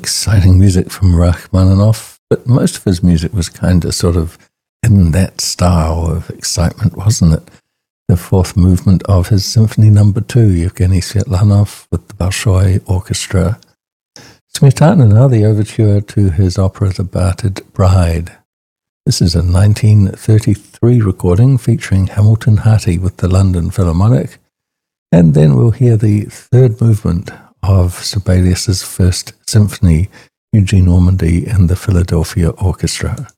exciting music from Rachmaninoff, but most of his music was kind of sort of in that style of excitement, wasn't it? The fourth movement of his Symphony No. 2, Yevgeny Svetlanov with the Bolshoi Orchestra. Smetana now, the overture to his opera The Battered Bride. This is a 1933 recording featuring Hamilton Harty with the London Philharmonic. And then we'll hear the third movement of Sibelius's First Symphony, Eugene Ormandy and the Philadelphia Orchestra.